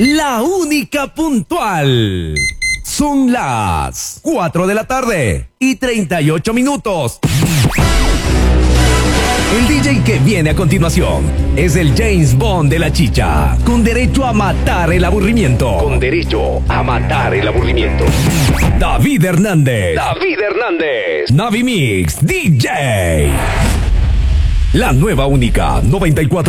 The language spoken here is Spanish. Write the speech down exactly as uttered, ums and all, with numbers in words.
la única puntual. Son las cuatro de la tarde y treinta y ocho minutos. El D J que viene a continuación es el James Bond de la chicha, con derecho a matar el aburrimiento. Con derecho a matar el aburrimiento. David Hernández. David Hernández. Navi Mix D J. La nueva única noventa y cuatro